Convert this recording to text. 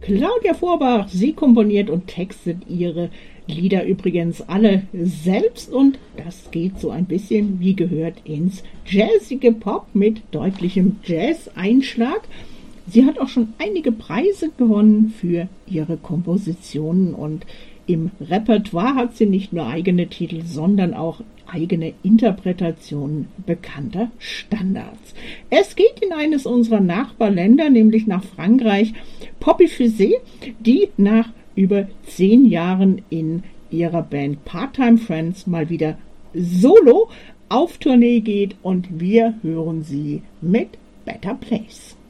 Claudia Vorbach, sie komponiert und textet ihre Lieder übrigens alle selbst und das geht so ein bisschen wie gehört ins jazzige Pop mit deutlichem Jazz-Einschlag. Sie hat auch schon einige Preise gewonnen für ihre Kompositionen und im Repertoire hat sie nicht nur eigene Titel, sondern auch eigene Interpretationen bekannter Standards. Es geht in eines unserer Nachbarländer, nämlich nach Frankreich. Poppy Fizet, die nach über 10 Jahren in ihrer Band Part-Time Friends mal wieder solo auf Tournee geht und wir hören sie mit Better Place.